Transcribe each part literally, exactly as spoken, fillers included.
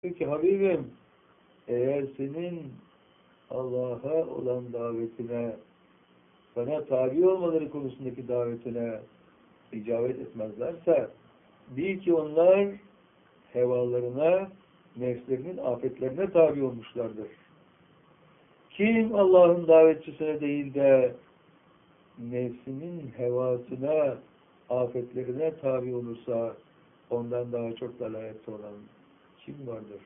Peki Habibim, eğer senin Allah'a olan davetine, sana tabi olmaları konusundaki davetine icabet etmezlerse, bil ki onlar hevalarına, nefslerinin afetlerine tabi olmuşlardır. Kim Allah'ın davetçisine değil de nefsinin hevasına, afetlerine tabi olursa, ondan daha çok dalalette olan kim vardır?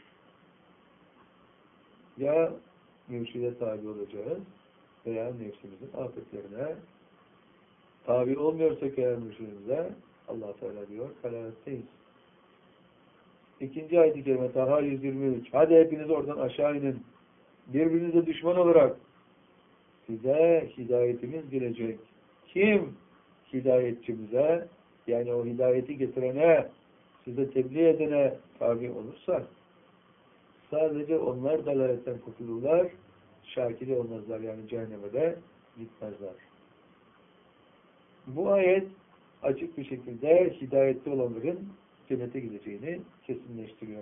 Ya mürşide tabi olacağız veya nefsimizin afetlerine tabi olmuyorsak eğer mürşidimize, Allah Teala diyor, felaletteyiz. İkinci ayet-i kerime Taha yüz yirmi üç. Hadi hepiniz oradan aşağı inin. Birbirinize düşman olarak size hidayetimiz gelecek. Kim hidayetçimize, yani o hidayeti getirene, size tebliğ edene tabi olursa, sadece onlar dalaletten kurtulurlar, şakiri olmazlar, yani cehenneme de gitmezler. Bu ayet açık bir şekilde hidayette olanların cennete gideceğini kesinleştiriyor.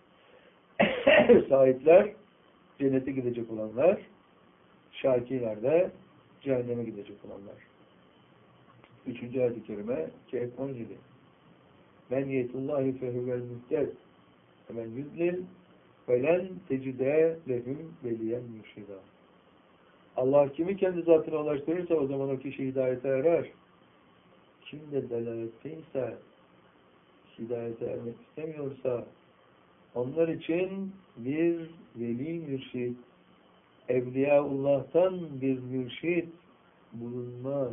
Sahipler cennete gidecek olanlar, şakirler de cehenneme gidecek olanlar. Üçüncü ayet-i kerime Kehf on yedi. Men yetullahi fehuvel muhted men yüzlil felen tecide lehum veliyen mürşida. Allah kimi kendi zatına ulaştırırsa o zaman o kişi hidayete erer. Kim de delaletteyse, hidayete ermek istemiyorsa, onlar için bir veli mürşid, Evliyaullah'tan bir mürşid bulunmaz.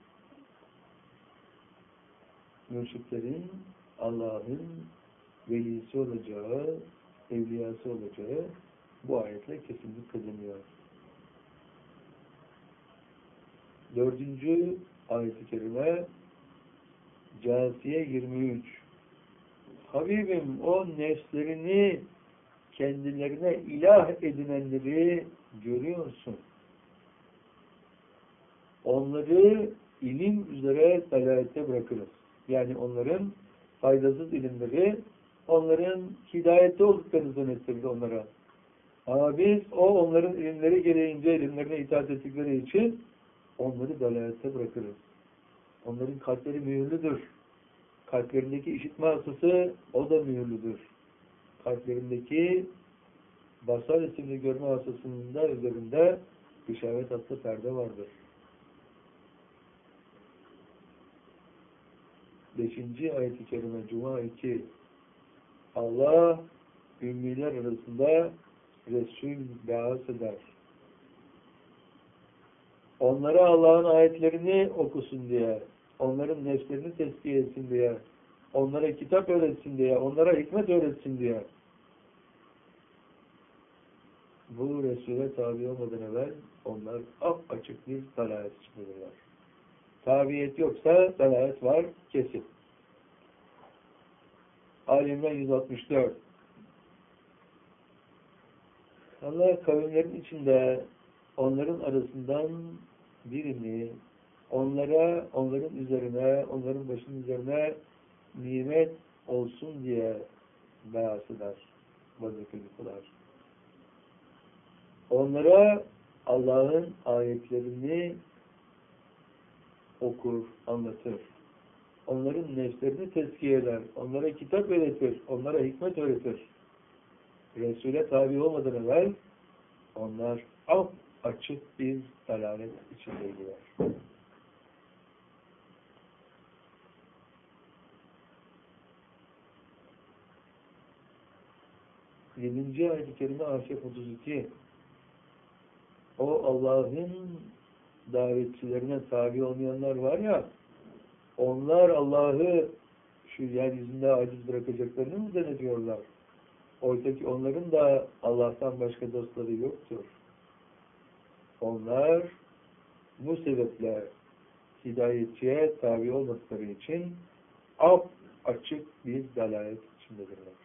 Mürşitlerin Allah'ın velisi olacağı, evliyası olacağı bu ayetle kesinlik kazanıyor. Dördüncü ayet-i kerime Câsiye yirmi üç. Habibim, o nefslerini kendilerine ilah edinenleri görüyorsun. Onları ilim üzere dalalette bırakırız. Yani onların faydasız ilimleri, onların hidayette olduklarını zannettirdi onlara. Ama biz o onların ilimleri gereğince ilimlerine itaat ettikleri için onları dalalette bırakırız. Onların kalpleri mühürlüdür. Kalplerindeki işitme hasısı o da mühürlüdür. Kalplerindeki basar isimli görme hasısının da üzerinde gışavet adlı perde vardır. Beşinci ayet-i kerime Cuma iki. Allah ümmiler arasında Resul be'as eder. Onlara Allah'ın ayetlerini okusun diye, onların nefslerini tezkiye etsin diye, onlara kitap öğretsin diye, onlara hikmet öğretsin diye. Bu Resul'e tabi olmadan evvel onlar açık bir dalalet içindedirler. Tabiyet yoksa dalalet var, kesin. Ali İmran yüz altmış dört. Allah kavimlerin içinde onların arasından birini onlara, onların üzerine, onların başının üzerine nimet olsun diye beas eder, vazifeli kılar. Onlara Allah'ın ayetlerini okur, anlatır. Onların nefslerini tezkiye eder. Onlara kitap öğretir. Onlara hikmet öğretir. Resul'e tabi olmadan evvel onlar af açık bir dalalet içindeydiler. Yedinci ayet-i kerime Ahşaf otuz iki. O Allah'ın davetçilerine tabi olmayanlar var ya, onlar Allah'ı şu yeryüzünde aciz bırakacaklarını mı zannediyorlar? Oysa ki onların da Allah'tan başka dostları yoktur. Onlar bu sebeple hidayetçiye tabi olmadıkları için ap açık bir dalalet içindedirler.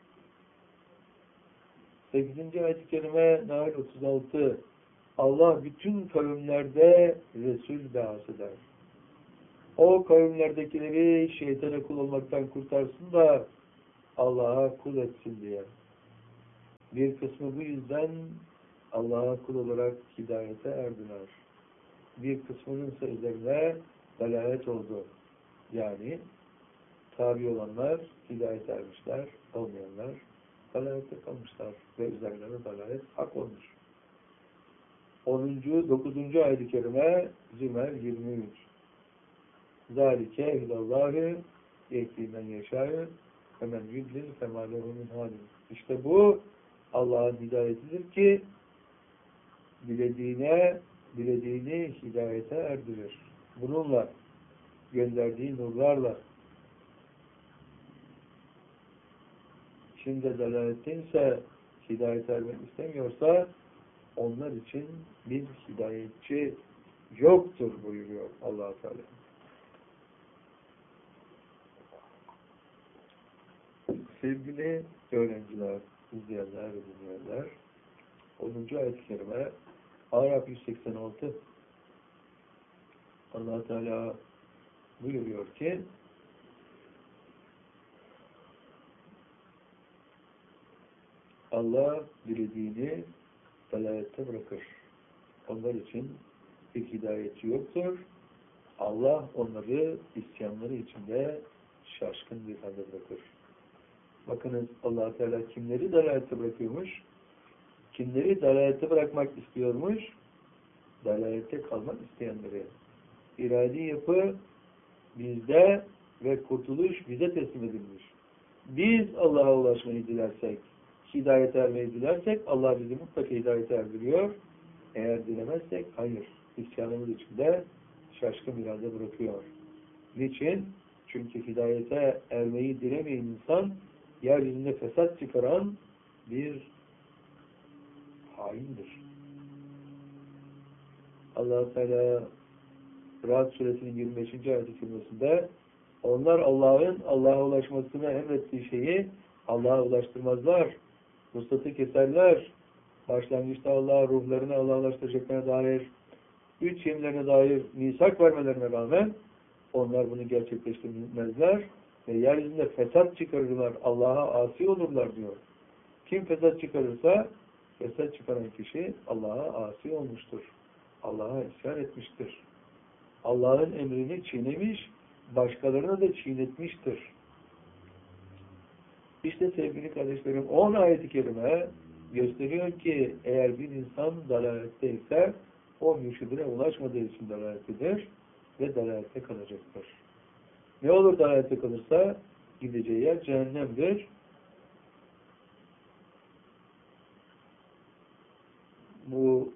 sekizinci ayet-i kerime Nahl otuz altı. Allah bütün kavimlerde Resul be'as eder. O kavimlerdekileri şeytana kul olmaktan kurtarsın da Allah'a kul etsin diye. Bir kısmı bu yüzden Allah'a kul olarak hidayete erdiler. Bir kısmının ise üzerine dalalet oldu. Yani tabi olanlar hidayete ermişler, olmayanlar dalalette kalmışlar ve üzerlerine dalalet hak olmuş. onuncu dokuzuncu ayet-i kerime Zümer yirmi üç. Zalike ilallâhi yehdîmen yeşâ'ı ve men yudlil femâ lehu min hâlim. İşte bu Allah'ın hidayetidir ki dilediğine, dilediğini hidayete erdirir. Bununla, gönderdiği nurlarla. Şimdi dalalettinse hidayet ermek istemiyorsa onlar için bir hidayetçi yoktur buyuruyor Allah-u Teala. Sevgili öğrenciler, izleyenler ve dinleyenler, onuncu ayet-i kerime Araf yüz seksen altı Allah-u Teala buyuruyor ki Allah dilediğini dalalette bırakır. Onlar için bir hidayetçi yoktur. Allah onları isyanları içinde şaşkın bir halde bırakır. Bakınız Allah-u Teala kimleri dalalette bırakıyormuş? Kimleri dalalette bırakmak istiyormuş? Dalalette kalmak isteyenleri. İradi yapı bizde ve kurtuluş bize teslim edilmiş. Biz Allah'a ulaşmayı dilersek, hidayete ermeyi dilersek Allah bizi mutlaka hidayete erdiriyor. Eğer dilemezsek hayır. İsyanımız içinde şaşkın bir halde bırakıyor. Niçin? Çünkü hidayete ermeyi dilemeyen insan yeryüzünde fesat çıkaran bir haindir. Allah-u Teala Ra'd suresinin yirmi beşinci ayet-i kerimesinde onlar Allah'ın Allah'a ulaşmasına emrettiği şeyi Allah'a ulaştırmazlar. Ruhsatı keserler. Başlangıçta Allah'a ruhlarını Allah'a ulaştıracaklarına dair üç yeminlerine dair misak vermelerine rağmen onlar bunu gerçekleştirmezler ve yeryüzünde fesat çıkarırlar. Allah'a asi olurlar diyor. Kim fesat çıkarırsa fesat çıkaran kişi Allah'a asi olmuştur. Allah'a isyan etmiştir. Allah'ın emrini çiğnemiş, başkalarına da çiğnetmiştir. İşte sevgili kardeşlerim on ayet-i kerime gösteriyor ki eğer bir insan dalaletteyse o mürşidine ulaşmadığı için dalalettedir ve dalalette kalacaktır. Ne olur dalalette kalırsa gideceği yer cehennemdir. Bu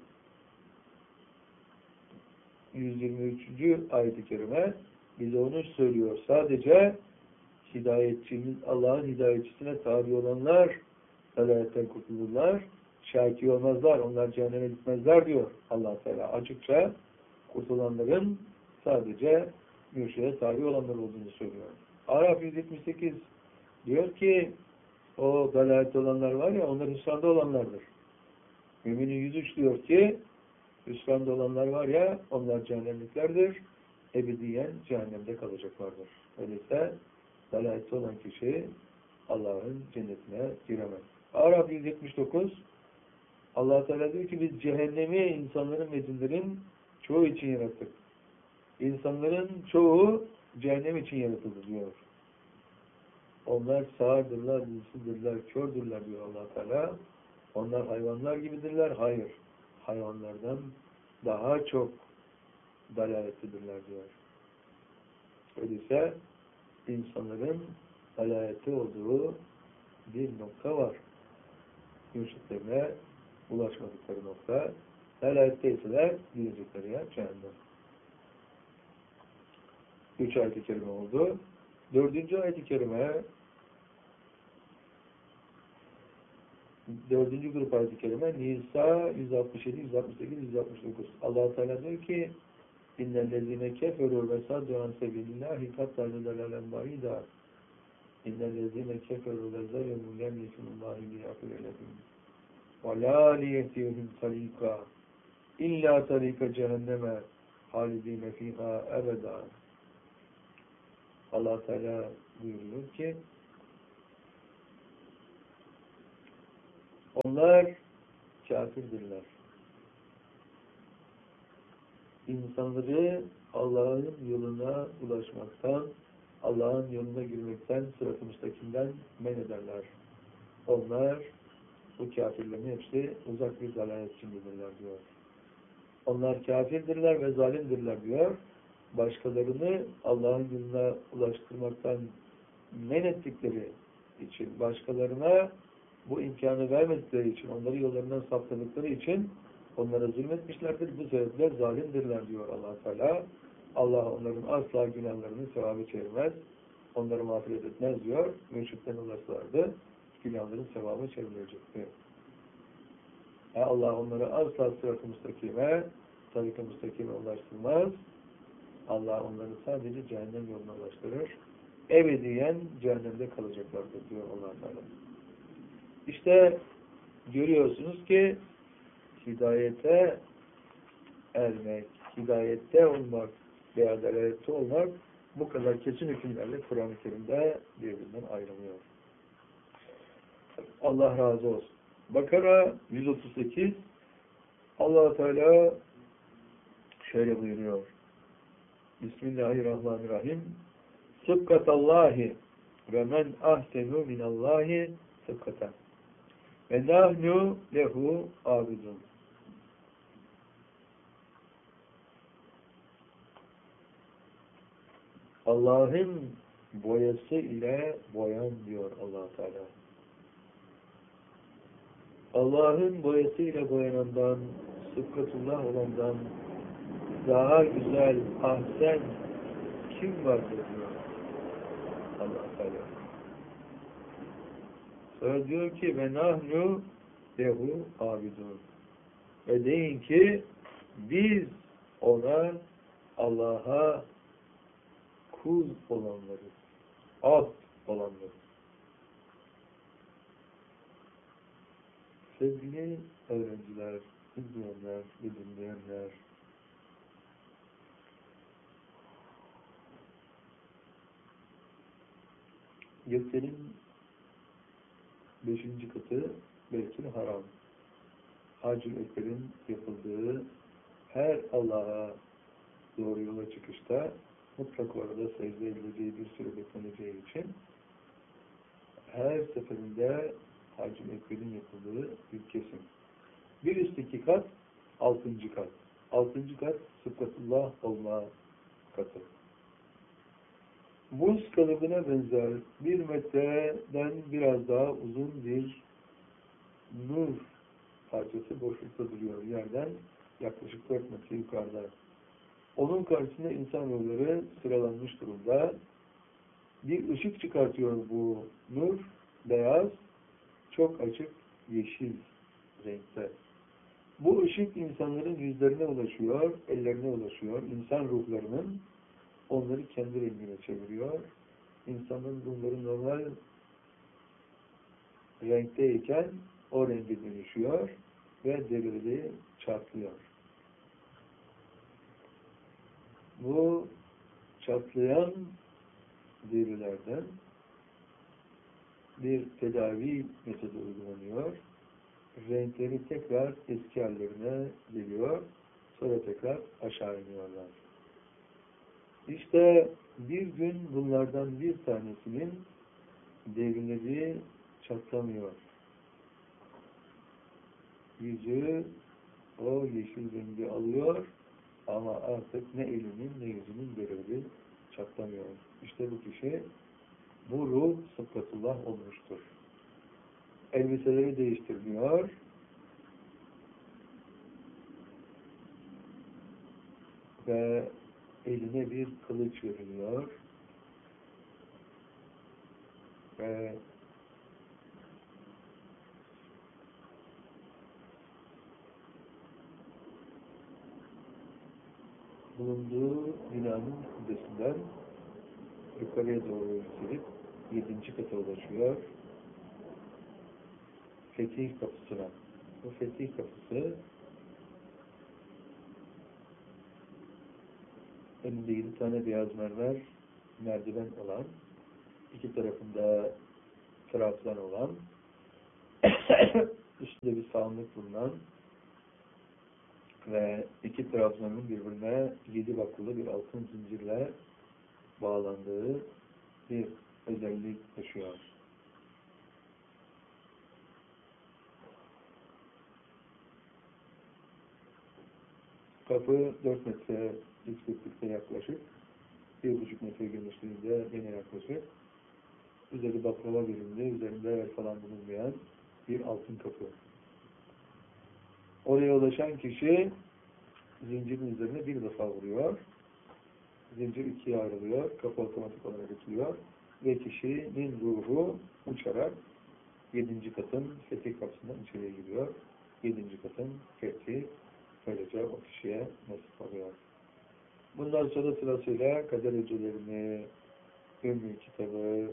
yüz yirmi üçüncü ayet-i kerime bize onu söylüyor. Sadece hidayetçimiz, Allah'ın hidayetçisine tabi olanlar dalaletten kurtulurlar. Şaki olmazlar. Onlar cehenneme gitmezler diyor Allah Teala. Açıkça kurtulanların sadece mürşide tabi olanlar olduğunu söylüyor. Araf yüz yetmiş sekiz diyor ki o dalalette olanlar var ya onlar hüsranda olanlardır. Mümin-i yüz üç diyor ki hüsranda olanlar var ya onlar cehennemliklerdir. Ebediyen cehennemde kalacaklardır. Öyleyse dalalette olan kişi Allah'ın cennetine giremez. Araf yüz yetmiş dokuz Allah Teala diyor ki biz cehennemi insanların ve cinlerin çoğu için yarattık. İnsanların çoğu cehennem için yaratıldı diyor. Onlar sağırdırlar, dilsizdirler, kördürler diyor Allah Teala. Onlar hayvanlar gibidirler. Hayır. Hayvanlardan daha çok dalaletlidirler diyor. Öyleyse insanların dalalette olduğu bir nokta var. Mürşitlerine ulaşmadıkları nokta. Dalaletteyseler gidecekleri yer cehennem. Üç ayet-i kerime oldu. Dördüncü ayet-i kerime dördüncü grup ayet-i kerime Nisa yüz altmış yedi, yüz altmış sekiz, yüz altmış dokuz. Allah Teala diyor ki İnnellezine keferu ve saddu an sebilillahi katlarını delalen bahida İnnellezine keferu ve zayyumu lem yesunullahi liyafirelehum ve la liyehtiyuhum tarika illa tarika cehenneme halidine fiha ebeda. Allah Teala buyuruyor ki Onlar kafirdirler. İnsanları Allah'ın yoluna ulaşmaktan, Allah'ın yoluna girmekten, sırat-ı müstakimden men ederler. Onlar, bu kafirlerin hepsi uzak bir dalalet içindedirler diyor. Onlar kafirdirler ve zalimdirler diyor. Başkalarını Allah'ın yoluna ulaştırmaktan men ettikleri için, başkalarına bu imkanı vermedikleri için, onları yollarından saptırdıkları için onlara zulmetmişlerdir. Bu sebeple zalimdirler diyor Allah Teala. Allah onların asla günahlarını sevabı çevirmez. Onları mağfiret etmez diyor. Mürşitten ulaşsalardı günahların sevabı çevrilecekti. Yani Allah onları asla sırat-ı müstakime, tarik-i müstakime ulaştırmaz. Allah onları sadece cehennem yoluna ulaştırır. Ebediyen cehennemde kalacaklardır diyor Allah Teala. İşte görüyorsunuz ki hidayete ermek, hidayette olmak veya dalalette olmak bu kadar kesin hükümlerle Kur'an-ı Kerim'de birbirinden ayrılıyor. Allah razı olsun. Bakara yüz otuz sekiz Allah Teala şöyle buyuruyor. Bismillahirrahmanirrahim. Sıbkatallahi ve men ahsenu minallahi sıbkata. Ve nahnu lehu abidun. Allah'ın boyası ile boyan diyor Allah Teala. Allah'ın boyası ile boyanandan, sıbkatullah olandan daha güzel, ahsen kim vardır diyor Allah Teala. Sonra diyor ki ve nahnu lehu abidun. Ve deyin ki biz ona, Allah'a kul olanlarız. Abd olanlarız. Sevgili öğrenciler, izleyenler ve dinleyenler, göklerin beşinci katı Beytül Haram. Hac-ı Ekber'in yapıldığı her Allah'a doğru yola çıkışta mutlaka orada secde edileceği bir süre bekleneceği için her seferinde Hac-ı Ekber'in yapıldığı bir kesim. Bir üstteki kat, altıncı kat. Altıncı kat, sıfatullah olma katı. Buz kalıbına benzer bir metreden biraz daha uzun bir nur parçası boşlukta duruyor yerden yaklaşık dört metre yukarıda. Onun karşısında insanoğulları sıralanmış durumda. Bir ışık çıkartıyor bu nur, beyaz, çok açık yeşil renkte. Bu ışık insanların yüzlerine ulaşıyor, ellerine ulaşıyor. İnsan ruhlarının onları kendi rengine çeviriyor. İnsanın ruhları normal renkteyken o renge dönüşüyor ve derileri çatlıyor. Bu çatlayan derilerden bir tedavi metodu uygulanıyor. Renkleri tekrar eski hallerine geliyor. Sonra tekrar aşağı iniyorlar. İşte bir gün bunlardan bir tanesinin derileri çatlamıyor. Yüzü o yeşil rengi alıyor ama artık ne elinin ne yüzünün derileri çatlamıyor. İşte bu kişi, bu ruh sıfatullah olmuştur. Elbiseleri değiştirmiyor. Ve eline bir kılıç veriliyor. Ve bulunduğu binanın kubbesinden yukarıya doğru yükselip yedinci kata ulaşıyor. Fetih kapısına. Bu fetih kapısı önünde yedi tane beyaz mermer merdiven olan, iki tarafında trabzan olan, dağınık bulunan ve iki taraflarının birbirine yedi bakılı bir altın zincirle bağlandığı bir özellik taşıyor. Kapı dört metre yükseklikte yaklaşık, bir buçuk metre genişliğinde yine yaklaşık, üzeri baklava birimli, üzerinde yer falan bulunmayan bir altın kapı. Oraya ulaşan kişi zincirin üzerine bir defa vuruyor. Zincir ikiye ayrılıyor. Kapı otomatik olarak açılıyor. Ve kişinin ruhu uçarak yedinci katın fethi kapısından içeriye giriyor. Yedinci katın fethi böylece o kişiye nasip oluyor. Bundan sonra sırasıyla kader hücrelerini, Ümmü kitabı,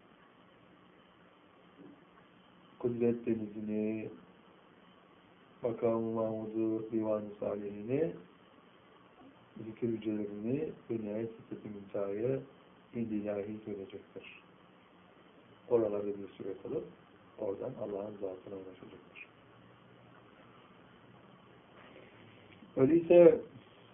Kudret denizini, Makam-ı Mahmud'u, Divan-ı Salihini, zikir hücrelerini ve nihayet Sıddık-ı Müntaha'ya indi-ilahi görecektir. Oralarda bir süre kalıp oradan Allah'ın zatına ulaşacaktır. Öyleyse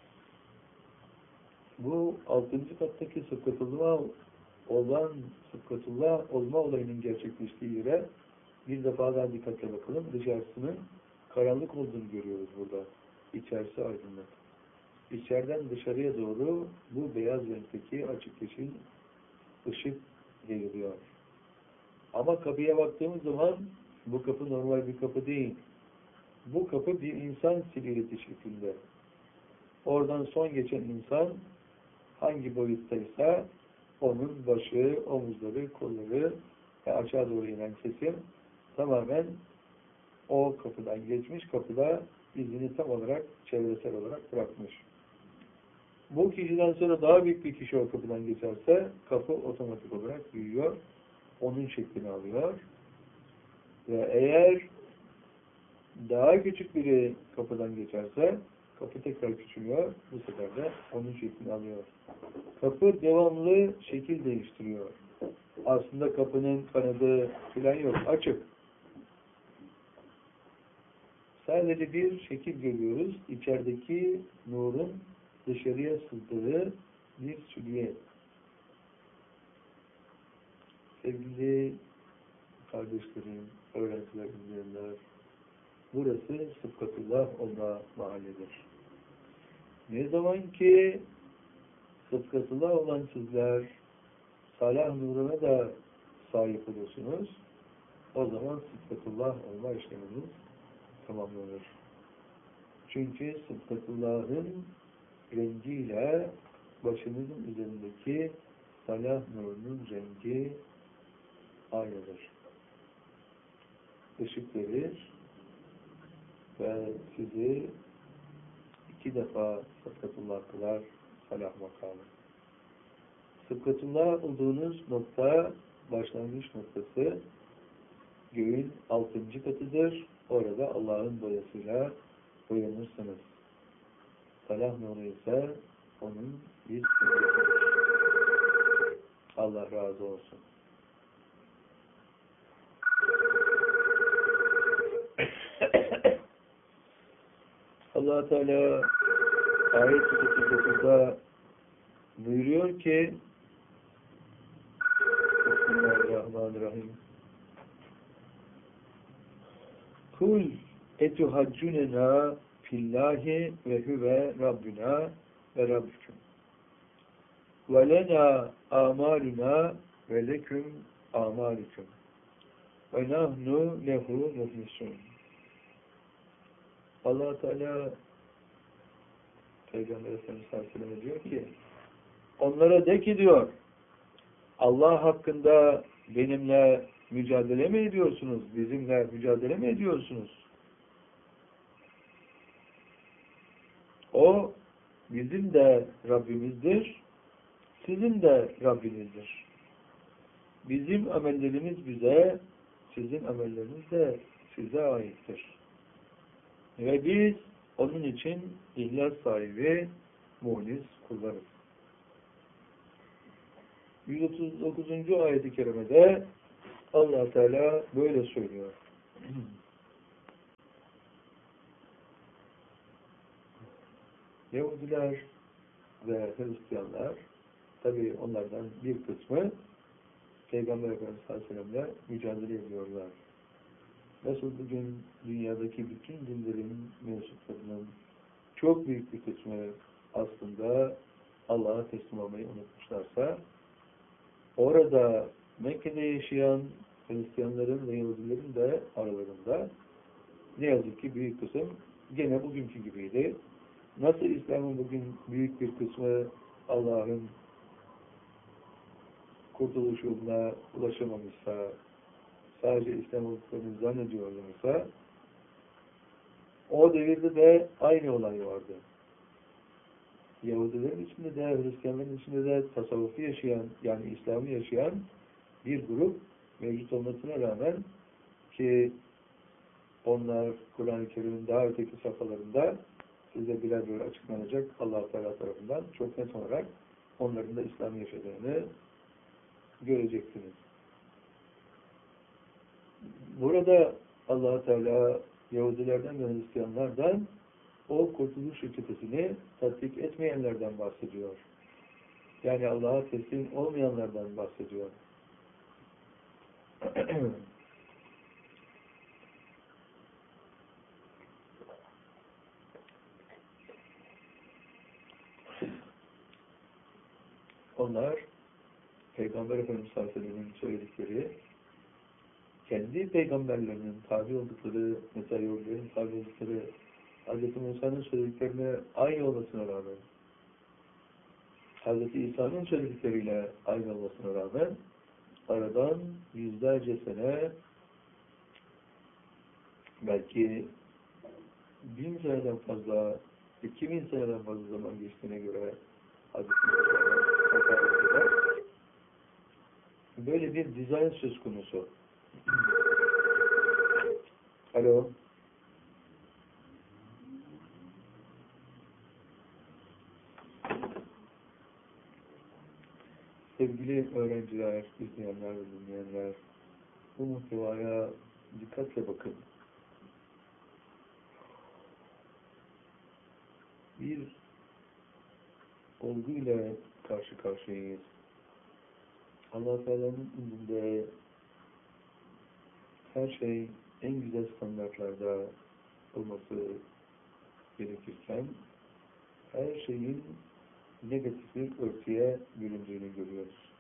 bu altıncı kattaki sıfkatullah olan sıfkatullah olma olayının gerçekleştiği yere bir defa daha dikkatle bakalım. Dışarısının karanlık olduğunu görüyoruz burada. İçerisi aydınlık. İçeriden dışarıya doğru bu beyaz renkteki açık yeşil ışık yayılıyor. Ama kapıya baktığımız zaman bu kapı normal bir kapı değil. Bu kapı bir insan silüeti şeklinde. Oradan son geçen insan hangi boyuttaysa onun başı, omuzları, kolları ve aşağı doğru inen kesim tamamen o kapıdan geçmiş, kapıda izini tam olarak, çevresel olarak bırakmış. Bu kişiden sonra daha büyük bir kişi o kapıdan geçerse kapı otomatik olarak büyüyor, onun şeklini alıyor. Ve eğer daha küçük biri kapıdan geçerse kapı tekrar küçülüyor, bu sefer de onun şeklini alıyor. Kapı devamlı şekil değiştiriyor. Aslında kapının kanadı falan yok, açık. Sadece bir şekil görüyoruz. İçerideki nurun dışarıya sızdığı bir süliyet. Sevgili kardeşlerim, öğrenciler, izleyenler, burası sıfkatullah olma mahalledir. Ne zaman ki sıfkatullah olan sizler salah nuruna da sahip olursunuz, o zaman sıfkatullah olma işleminiz tamamlanır. Çünkü sıfkatullah'ın rengiyle başınızın üzerindeki salah nurunun rengi aynıdır. Işık verir ve sizi iki defa sıfkatullah kılar salah makamı. Sıfkatullah olduğunuz nokta, başlangıç noktası göğün altıncı katıdır. Orada Allah'ın boyasıyla boyanırsınız. Salah nuru ise onun bir sıfkatidir. Allah razı olsun. Allah Teala ayet-i kerimede buyuruyor ki Bismillahirrahmanirrahim. Kul etuhaccunena fillahi ve huve Rabbuna ve Rabbüküm. Ve lena amaluna ve leküm amalüküm. Ve nahnu lehu muhlisun. Allah Teala Peygamber Efendimiz Aleyhisselam diyor ki onlara de ki diyor Allah hakkında benimle mücadele mi ediyorsunuz? Bizimle mücadele mi ediyorsunuz? O bizim de Rabbimizdir. Sizin de Rabbinizdir. Bizim amellerimiz bize, sizin amelleriniz de size aittir. Ve biz onun için ihlas sahibi, muhlis kullarız. yüz otuz dokuzuncu ayet-i kerimede Allah Teala böyle söylüyor. Yahudiler ve Hristiyanlar, tabii onlardan bir kısmı Peygamber Efendimiz Aleyhisselam'la mücadele ediyorlar. Nasıl bugün dünyadaki bütün dinlerin mensuplarının çok büyük bir kısmı aslında Allah'a teslim olmayı unutmuşlarsa, orada Mekke'de yaşayan Hristiyanların ve Yahudilerin de aralarında ne yazık ki büyük kısım gene bugünkü gibiydi. Nasıl İslam'ın bugün büyük bir kısmı Allah'ın kurtuluş yoluna ulaşamamışsa, sadece İslam olduklarını zannediyorlarsa, o devirde de aynı olay vardı. Yahudilerin içinde de, Hristiyanların içinde de tasavvufu yaşayan, yani İslam'ı yaşayan bir grup mevcut olmasına rağmen, ki onlar Kur'an-ı Kerim'in daha öteki safhalarında size birer birer açıklanacak Allah-u Teala tarafından çok net olarak onların da İslam'ı yaşadığını göreceksiniz. Burada Allah-u Teala Yahudilerden ve Hristiyanlardan o kurtuluş reçetesini tatbik etmeyenlerden bahsediyor. Yani Allah'a teslim olmayanlardan bahsediyor. Onlar Peygamber Efendimiz sallallahu aleyhi ve sellem'in söyledikleri, kendi peygamberlerinin tabi oldukları, mesela Yahudilerin tabi oldukları Hz. Musa'nın söylediklerine aynı olmasına rağmen, Hz. İsa'nın söyledikleriyle aynı olmasına rağmen, aradan yüzlerce sene, belki bin seneden fazla, iki bin seneden fazla zaman geçtiğine göre Hz. Musa'nın böyle bir dizayn söz konusu. Alo. Sevgili öğrenciler, izleyenler ve dinleyenler, bu muhtevaya dikkatle bakın. Bir olguyla karşı karşıyayız. Allah-u Teala'nın indinde her şey en güzel standartlarda olması gerekirken, her şeyin negatif bir örtüye büründüğünü görüyoruz.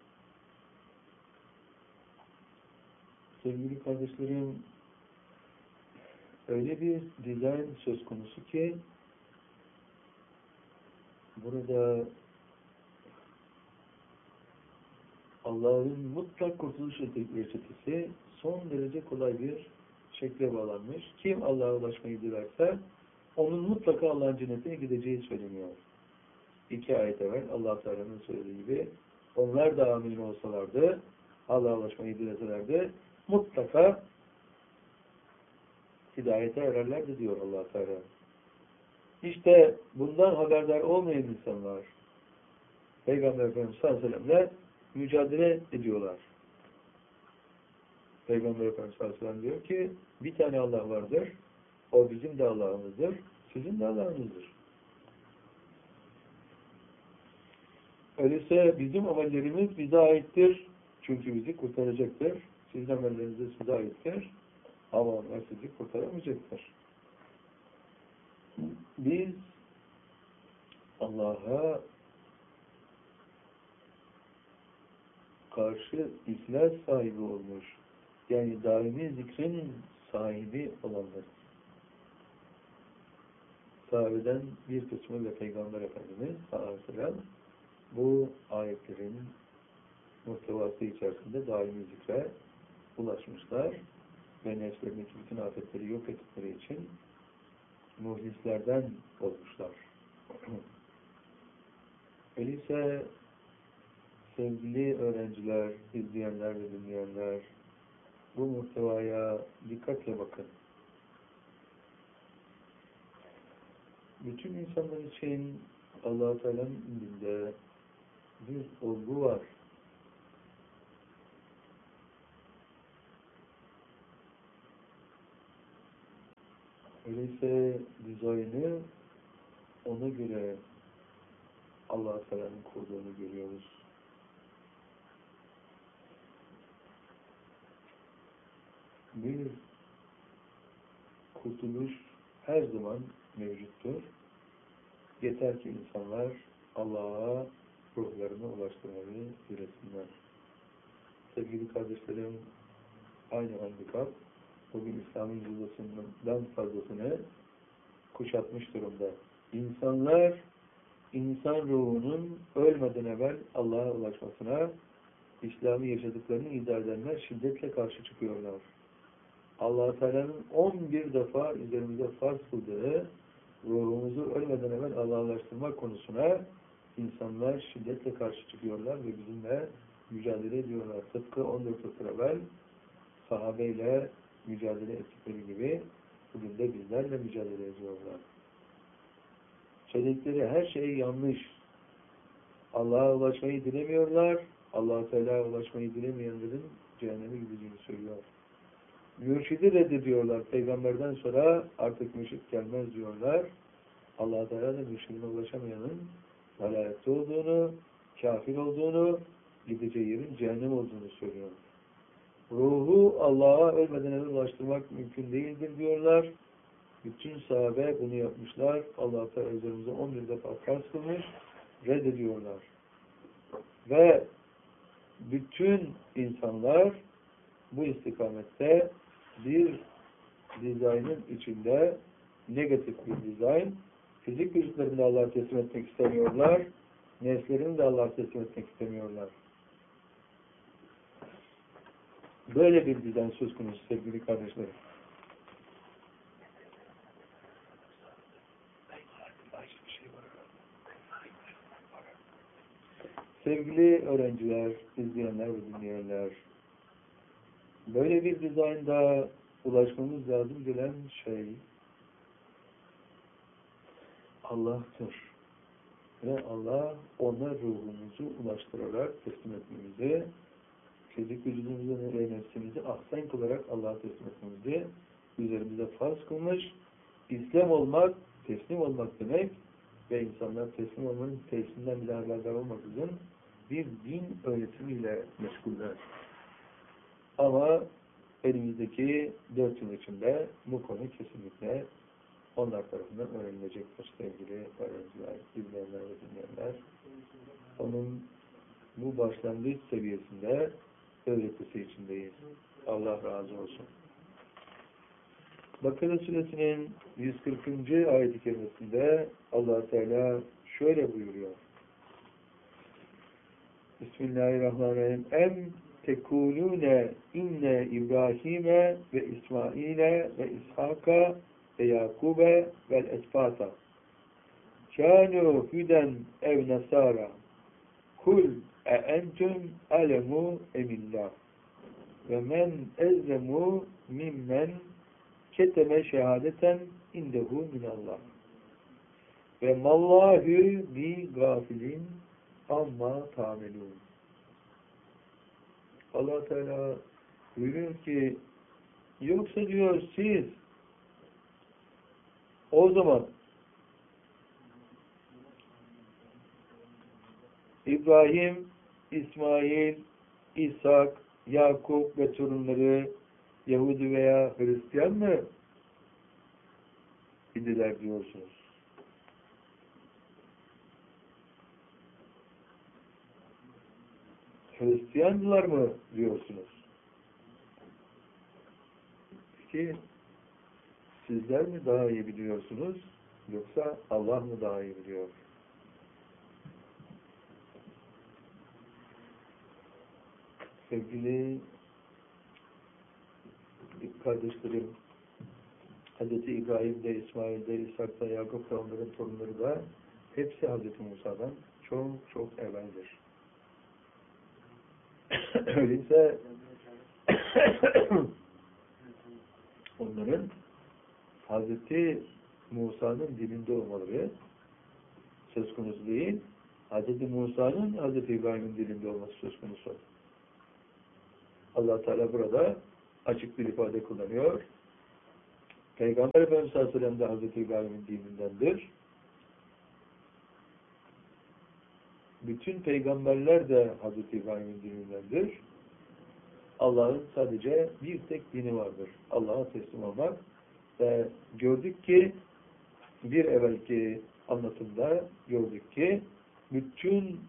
Sevgili kardeşlerim, öyle bir dizayn söz konusu ki, burada Allah'ın mutlak kurtuluş reçetesi son derece kolay bir şekle bağlanmış. Kim Allah'a ulaşmayı dilerse, onun mutlaka Allah'ın cennetine gideceği söyleniyor. İki ayet evvel Allah Teala'nın söylediği gibi, onlar da amin olsalardı, Allah'a ulaşmayı dileselerdi, mutlaka hidayete ererlerdi diyor Allah Teala. İşte bundan haberdar olmayan insanlar Peygamber Efendimiz sallallahu aleyhi ve sellem'le mücadele ediyorlar. Peygamber Efendimiz sallallahu aleyhi ve sellem diyor ki, bir tane Allah vardır, o bizim de Allah'ımızdır, sizin de Allah'ınızdır. Öyleyse bizim amellerimiz bize aittir, çünkü bizi kurtaracaktır. Sizin amelleriniz de size aittir, ama onlar sizi kurtaramayacaktır. Biz Allah'a karşı ihlas sahibi olmuş, yani daimi zikrin sahibi olanlar. Sahabeden bir kısmı ve Peygamber Efendimiz sallallahu aleyhi ve sellem bu ayetlerin muhtevası içerisinde daimi zikre ulaşmışlar ve nefslerindeki bütün afetleri yok ettikleri için muhlislerden olmuşlar. Öyleyse sevgili öğrenciler, izleyenler ve dinleyenler, bu muhtevaya dikkatle bakın. Bütün insanlar için Allah-u Teala'nın indinde bir olgu var. Öyleyse dizaynı ona göre Allah-u Teala'nın kurduğunu görüyoruz. Bir kurtuluş her zaman mevcuttur. Yeter ki insanlar Allah'a ruhlarını ulaştırmayı üretsinler. Sevgili kardeşlerim, aynı handikap bugün İslam'ın yüzdesinden fazlasını kuşatmış durumda. İnsanlar, insan ruhunun ölmeden evvel Allah'a ulaşmasına, İslam'ı yaşadıklarını iddia edenler şiddetle karşı çıkıyorlar. Allah-u Teala'nın on bir defa üzerimize farz kıldığı ruhumuzu ölmeden evvel Allah'a ulaştırmak konusuna insanlar şiddetle karşı çıkıyorlar ve bizimle mücadele ediyorlar. Tıpkı on dört asır evvel sahabeyle mücadele ettikleri gibi bugün de bizlerle mücadele ediyorlar. Söyledikleri her şey yanlış. Allah'a ulaşmayı dilemiyorlar. Allah-u Teala'ya ulaşmayı dilemeyenlerin cehenneme gideceğini söylüyor. Mürşidi reddediyorlar. Peygamberden sonra artık mürşid gelmez diyorlar. Allah-u Teala da mürşidine ulaşamayanın dalalette olduğunu, kafir olduğunu, gideceği yerin cehennem olduğunu söylüyor. Ruhu Allah'a ölmeden evvel ulaştırmak mümkün değildir diyorlar. Bütün sahabe bunu yapmışlar. Allah-u Teala üzerimize on bir defa farz kılmış, reddediyorlar. Ve bütün insanlar bu istikamette bir dizaynın içinde negatif bir dizayn, fizik vücutlarını da Allah'a teslim etmek istemiyorlar, nefslerini de Allah'a teslim etmek istemiyorlar. Böyle bir dizayn söz konusu sevgili kardeşlerim. Sevgili öğrenciler, izleyenler ve dinleyenler, böyle bir dizaynda ulaşmamız lazım gelen şey Allah'tır. Ve Allah ona ruhumuzu ulaştırarak teslim etmemizi, fizik vücudumuzu ve nefsimizi ahsen kılarak Allah'a teslim etmemizi üzerimize farz kılmış. İslam olmak, teslim olmak demek ve insanlar teslim olmanın teslimden bile haberdar olmaksızın bir din öğretimiyle meşguller. Ama elimizdeki dört yıl içinde bu konu kesinlikle onlar tarafından öğrenilecektir sevgili öğrenciler, dinleyenler ve dinleyenler. Onun bu başlangıç seviyesinde öğretisi içindeyiz. Allah razı olsun. Bakara Suresinin yüz kırkıncı ayet-i kerimesinde Allah Teala şöyle buyuruyor. Bismillahirrahmanirrahim. Em tekulune inne İbrahim'e ve İsmail'e ve İshak'a ve Yakub'e vel esfata kânû hüden ev nasara kul e entüm alemu emillah ve men ezzemu mimmen keteme şehadeten indehu minallah ve mallahü bi gafilin amma tamelun. Allah Teala buyuruyor ki yoksa diyor siz o zaman İbrahim, İsmail, İshak, Yakup ve torunları Yahudi veya Hristiyan mı idiler diyorsunuz? Hristiyandılar mı diyorsunuz? Peki sizler mi daha iyi biliyorsunuz yoksa Allah mı daha iyi biliyor? Sevgili kardeşlerim, Hz. İbrahim'de, İsmail'de, İshak'ta, Yakup'ta onların torunları da hepsi Hz. Musa'dan çok çok evveldir. Öyleyse onların Hz. Musa'nın dilinde olmaları söz konusu değil, Hz. Musa'nın Hz. İbrahim'in dilinde olması söz konusu. Allah Teala burada açık bir ifade kullanıyor. Peygamber Efendimiz sallallahu aleyhi ve sellem de Hz. İbrahim'in dinindendir. bütün peygamberler de Hazreti İbrahim'in dinindendir. Allah'ın sadece bir tek dini vardır. Allah'a teslim olmak. Ve gördük ki bir evvelki anlatımda gördük ki bütün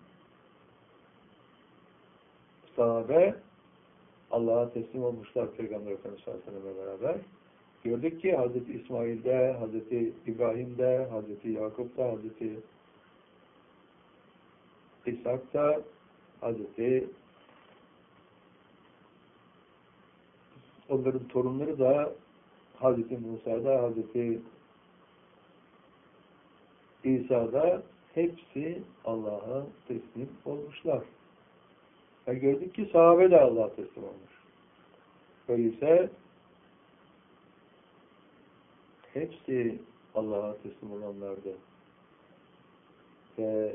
sahabe Allah'a teslim olmuşlar Peygamber Efendimiz sallallahu aleyhi ve sellem'le beraber. Gördük ki Hazreti İsmail'de, Hazreti İbrahim'de, Hazreti Yakup'ta, Hazreti İshak'ta, Hazreti onların torunları da Hazreti Musa'da, Hazreti İsa'da hepsi Allah'a teslim olmuşlar. Yani gördük ki sahabe de Allah'a teslim olmuş. Öyleyse hepsi Allah'a teslim olanlardı. Ve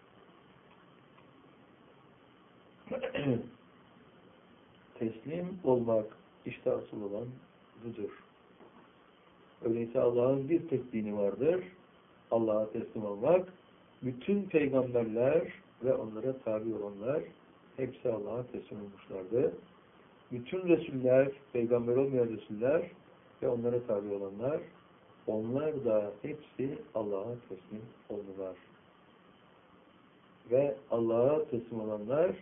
teslim olmak işte asıl olan budur. Öyleyse Allah'ın bir tek dini vardır. Allah'a teslim olmak. Bütün peygamberler ve onlara tabi olanlar hepsi Allah'a teslim olmuşlardı. Bütün Resuller, peygamber olmayan Resuller ve onlara tabi olanlar, onlar da hepsi Allah'a teslim oldular. Ve Allah'a teslim olanlar,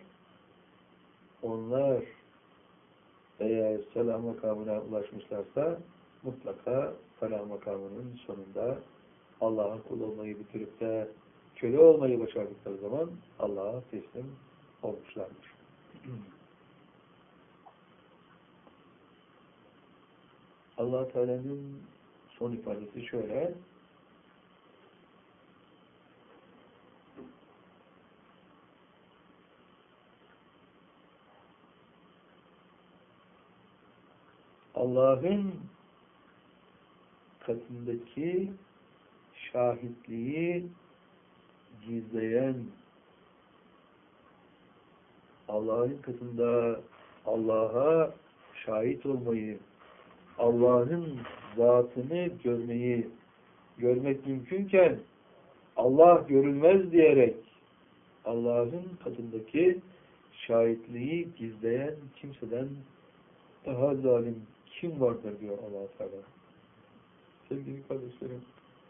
onlar eğer selam makamına ulaşmışlarsa mutlaka selam makamının sonunda Allah'a kul olmayı bitirip de köle olmayı başardıkları zaman Allah'a teslim olmuşlardır. Allah Teala'nın son ifadesi şöyle: Allah'ın katındaki şahitliği gizleyen, Allah'ın katında Allah'a şahit olmayı, Allah'ın zatını görmeyi, görmek mümkünken Allah görülmez diyerek Allah'ın katındaki şahitliği gizleyen kimseden daha zalim kim vardır diyor Allah Teala. Sevgili kardeşlerim,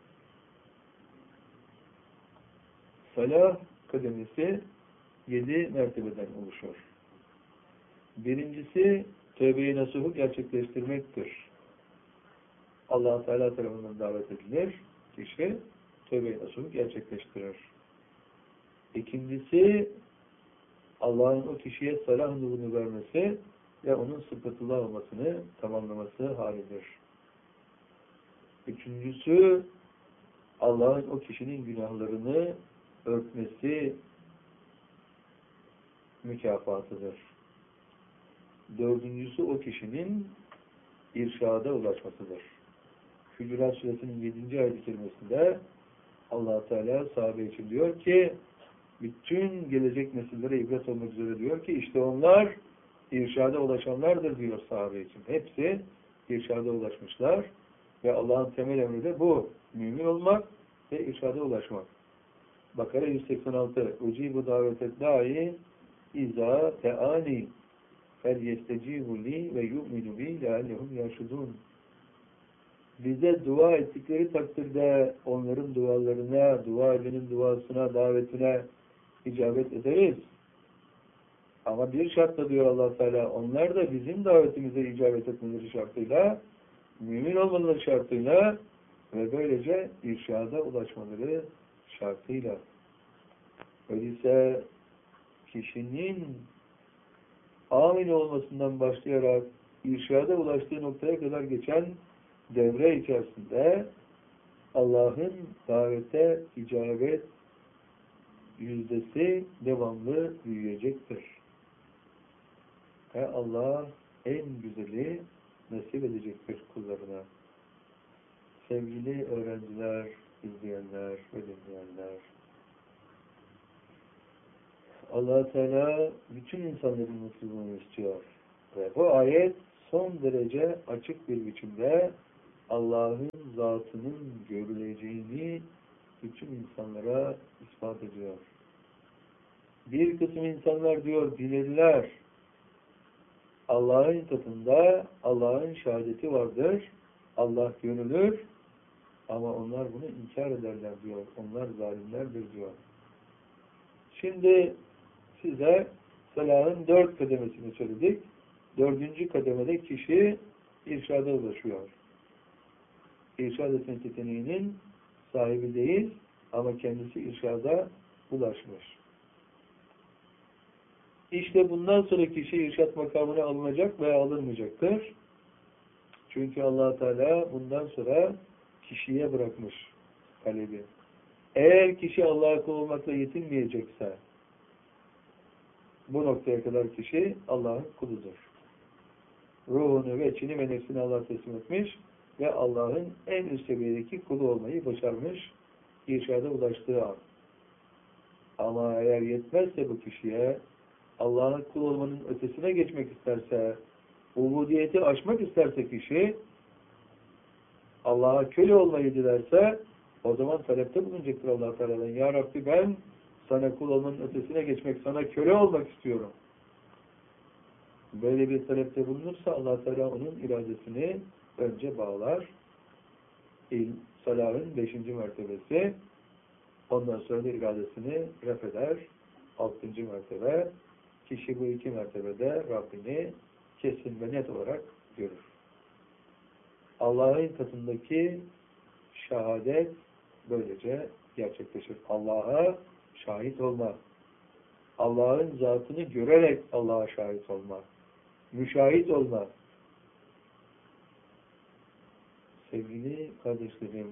salah kademesi yedi mertebeden oluşur. Birincisi tövbe-i nasuhu gerçekleştirmektir. Allah Teala tarafından davet edilir. Kişi tövbe-i nasuhu gerçekleştirir. İkincisi Allah'ın o kişiye salah nurunu vermesi ve onun sıfatullah olmasını tamamlaması halidir. Üçüncüsü Allah'ın o kişinin günahlarını örtmesi mükafatıdır. Dördüncüsü o kişinin irşada ulaşmasıdır. Hucurat Suresinin yedinci ayet-i kerimesinde Allah Teala sahabe için diyor ki, bütün gelecek nesillere ibret olmak üzere diyor ki, işte onlar irşada ulaşanlardır diyor sahabe için. Hepsi irşada ulaşmışlar ve Allah'ın temel emri de bu. Mümin olmak ve irşada ulaşmak. Bakara yüz seksen altı Ucibu davetet dahi İza teani fel yestecibu li ve yu'minu bi leallehum yaşudun. Bize dua ettikleri takdirde onların dualarına, dua edenin duasına, davetine icabet ederiz. Ama bir şartla diyor Allah Teala, onlar da bizim davetimize icabet etmeleri şartıyla, mümin olmaları şartıyla ve böylece irşada ulaşmaları şartıyla. Öyleyse kişinin amin olmasından başlayarak irşada ulaştığı noktaya kadar geçen devre içerisinde Allah'ın davete icabet yüzdesi devamlı büyüyecektir. Ve Allah en güzeli nasip edecektir kullarına. Sevgili öğrenciler, izleyenler ve dinleyenler, Allah Teala bütün insanların mutluluğunu istiyor. Ve bu ayet son derece açık bir biçimde Allah'ın zatının görüleceğini bütün insanlara ispat ediyor. Bir kısım insanlar diyor bilirler. Allah'ın katında Allah'ın şehadeti vardır. Allah görülür. Ama onlar bunu inkar ederler diyor. Onlar zalimlerdir diyor. Şimdi size Selah'ın dört kademesini söyledik. Dördüncü kademede kişi irşada ulaşıyor. İrşad etme yeteneğinin sahibi değil ama kendisi irşada ulaşmış. İşte bundan sonra kişi irşad makamına alınacak veya alınmayacaktır. Çünkü Allah Teala bundan sonra kişiye bırakmış talebi. Eğer kişi Allah'a kul olmakla yetinmeyecekse bu noktaya kadar kişi Allah'ın kuludur. Ruhunu ve içini ve nefsini Allah'a teslim etmiş ve Allah'ın en üst seviyedeki kulu olmayı başarmış, irşada ulaştığı an. Ama eğer yetmezse bu kişiye, Allah'ın kul olmanın ötesine geçmek isterse, ubudiyeti aşmak isterse kişi, Allah'a köle olmayı dilerse, o zaman talepte bulunacaktır Allah Teala'dan. Ya Rabbi ben sana kul olmanın ötesine geçmek, sana köle olmak istiyorum. Böyle bir talepte bulunursa Allah Teala onun iradesini önce bağlar. İl, Salah'ın beşinci mertebesi. Ondan sonra da iradesini ref eder. Altıncı mertebe. Kişi bu iki mertebede Rabbini kesin ve net olarak görür. Allah'ın katındaki şehadet böylece gerçekleşir. Allah'a şahit olma. Allah'ın zatını görerek Allah'a şahit olma. Müşahit olma. Sevgili kardeşlerim,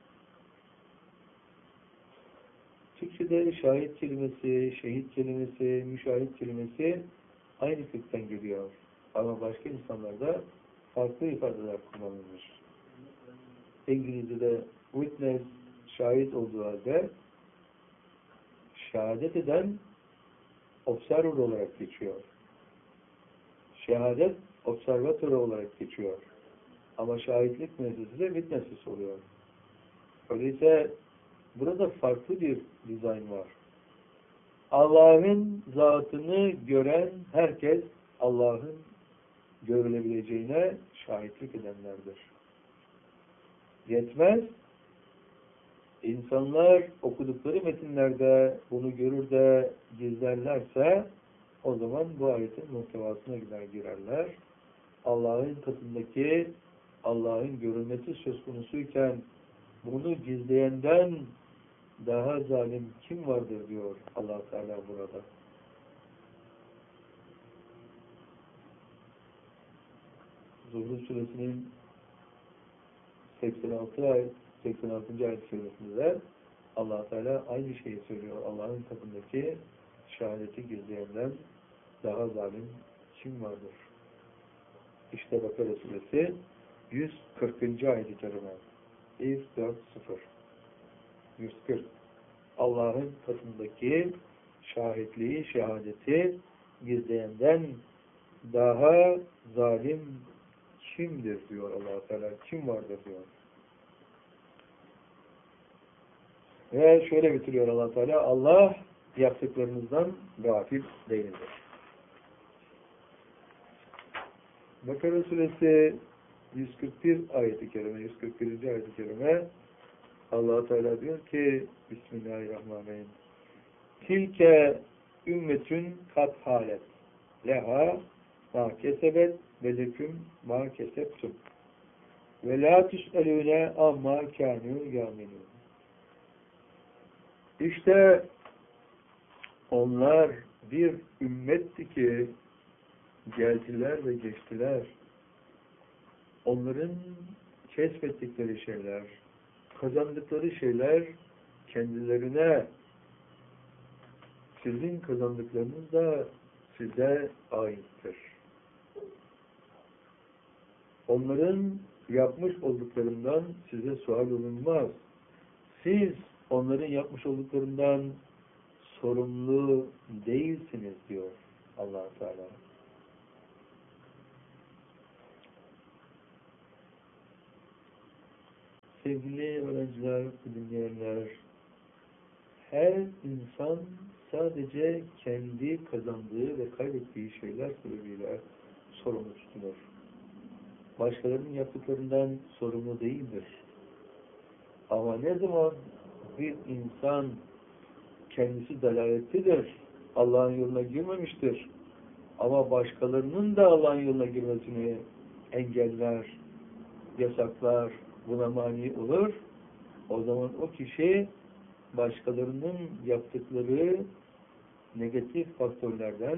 Türkçe'de şahit kelimesi, şehit kelimesi, müşahit kelimesi aynı kökten geliyor. Ama başka insanlarda farklı ifadeler kullanılmış. İngilizce'de witness, şahit olduğu halde şehadet eden observer olarak geçiyor. Şehadet observatör olarak geçiyor. Ama şahitlik mevzusu de witnesses oluyor. Öyleyse burada farklı bir dizayn var. Allah'ın zatını gören herkes Allah'ın görülebileceğine şahitlik edenlerdir. Yetmez. İnsanlar okudukları metinlerde bunu görür de gizlerlerse o zaman bu ayetin muhtevasına gider girerler. Allah'ın katındaki Allah'ın görülmesi söz konusuyken bunu gizleyenden daha zalim kim vardır diyor Allah Teala burada. Zuhruf Suresinin seksen altı ayet, seksen altıncı ayet kerimesinde Allah Teala aynı şeyi söylüyor. Allah'ın katındaki şehadeti gizleyenden daha zalim kim vardır? İşte Bakara Suresi yüz kırkıncı ayet-i kerime. yüz dört sıfır. yüz kırk. Allah'ın katındaki şahitliği, şehadeti gizleyenden daha zalim kimdir diyor Allah Teala. Kim vardır diyor. Ve şöyle bitiriyor Allah Teala. Allah yaptıklarınızdan gafil değildir. Bakara Suresi yüz kırk bir ayet-i kerime, yüz kırk birinci ayet-i kerime Allah Teala diyor ki Bismillahirrahmanirrahim. Tilke ümmetün kat halet leha ma kesebet ve leküm ma kesebtum ve la tüs'elûne amma kânû yâminûn. İşte onlar bir ümmetti ki geldiler ve geçtiler. Onların kesbettikleri şeyler, kazandıkları şeyler kendilerine, sizin kazandıklarınız da size aittir. Onların yapmış olduklarından size sual olunmaz. Siz onların yapmış olduklarından sorumlu değilsiniz diyor Allah Teala. Sevgili öğrenciler, dinleyenler, her insan sadece kendi kazandığı ve kaybettiği şeyler sebebiyle sorumlu tutulur. Başkalarının yaptıklarından sorumlu değildir. Ama ne zaman bir insan kendisi dalalettedir, Allah'ın yoluna girmemiştir, ama başkalarının da Allah'ın yoluna girmesini engeller, yasaklar, buna mani olur, o zaman o kişi başkalarının yaptıkları negatif faktörlerden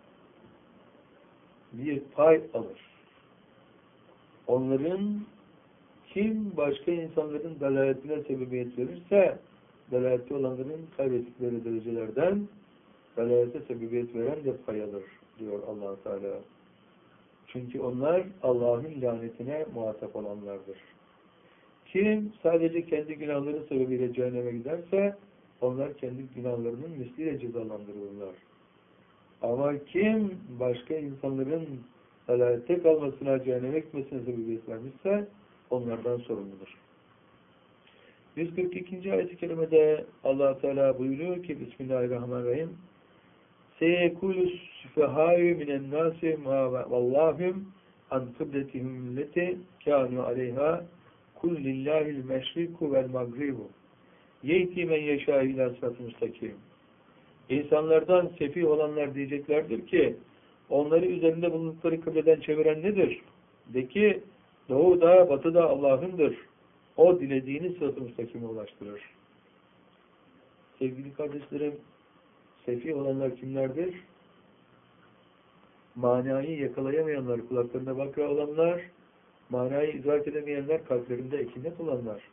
bir pay alır. Onların, kim başka insanların dalaletine sebebiyet verirse, dalalette olanların kaybettikleri derecelerden dalalete sebebiyet veren de pay alır diyor Allah Teala. Çünkü onlar Allah'ın lanetine muhatap olanlardır. Kim sadece kendi günahları sebebiyle cehenneme giderse, onlar kendi günahlarının misliyle cezalandırılırlar. Ama kim başka insanların dalalette kalmasına, cehenneme gitmesine sebebiyet vermişse, onlardan sorumludur. yüz kırk ikinci ayet-i kerimede Allah Teala buyuruyor ki Bismillahirrahmanirrahim Seyekulus süfehâyü minen nâsi mâ vallâhüm an kıbletihim milleti kânu aleyhâ kul lillâhil meşriku vel magribu yeyti men yeşâ ilâ sırat-ı müstakîm. İnsanlardan sefih olanlar diyeceklerdir ki, onları üzerinde bulundukları kıbleden çeviren nedir? De ki, doğu da batı da Allah'ındır. O dilediğini sırat-ı müstakime ulaştırır. Sevgili kardeşlerim, sefih olanlar kimlerdir? Manayı yakalayamayanlar, kulaklarına bakra olanlar, manayı idrak edemeyenler, kalplerinde ekinet olanlar.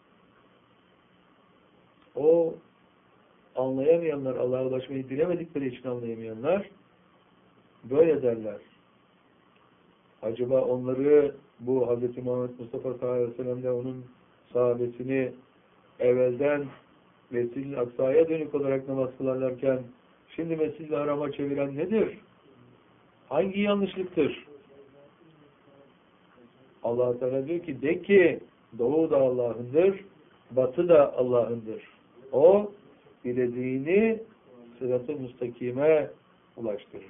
O anlayamayanlar, Allah'a ulaşmayı bilemedikleri için anlayamayanlar böyle derler. Acaba onları bu Hz. Muhammed Mustafa sallallahu aleyhi ve sellem'le onun sahabesini evvelden Mescid-i Aksa'ya dönük olarak namaz kılarlarken şimdi Mescid-i Haram'a çeviren nedir? Hangi yanlışlıktır? Allah Teala diyor ki, de ki doğu da Allah'ındır, batı da Allah'ındır. O dilediğini sırat-ı müstakime ulaştırır.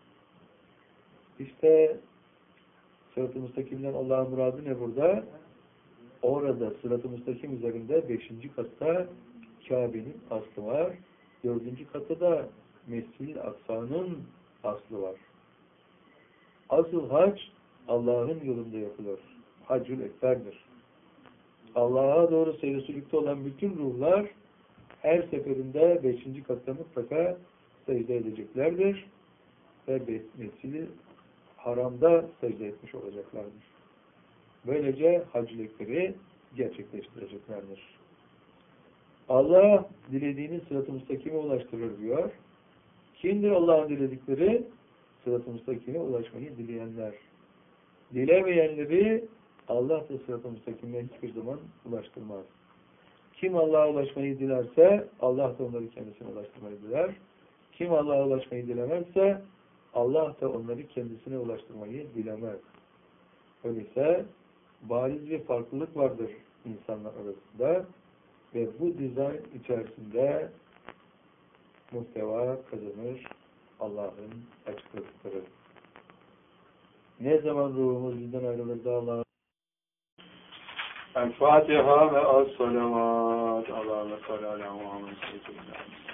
İşte sırat-ı müstakimden Allah'ın muradı ne burada? Orada sırat-ı müstakim üzerinde beşinci katta Kabe'nin aslı var. Dördüncü katta da Mescid-i Aksa'nın aslı var. Asıl hac Allah'ın yolunda yapılır. Haccül ekberdir. Allah'a doğru seyircilikte olan bütün ruhlar her seferinde beşinci katta mutlaka secde edeceklerdir. Ve Mescid-i Haram'da secde etmiş olacaklardır. Böylece hacılıkları gerçekleştireceklerdir. Allah dilediğini sırat-ı müstakime ulaştırır diyor. Kimdir Allah'ın diledikleri? Sırat-ı müstakime ulaşmayı dileyenler. Dilemeyenleri Allah da sırat-ı müstakime hiçbir zaman ulaştırmaz. Kim Allah'a ulaşmayı dilerse Allah da onları kendisine ulaştırmayı diler. Kim Allah'a ulaşmayı dilemezse Allah da onları kendisine ulaştırmayı dilemez. Öyleyse bariz bir farklılık vardır insanlar arasında ve bu dizayn içerisinde muhteva kazanır Allah'ın açıkladıkları. Ne zaman ruhumuz bizden ayrılır da Allah'ın El-Fatiha ve Es-Salavat. Allah'a ve sallallahu aleyhi ve sellem.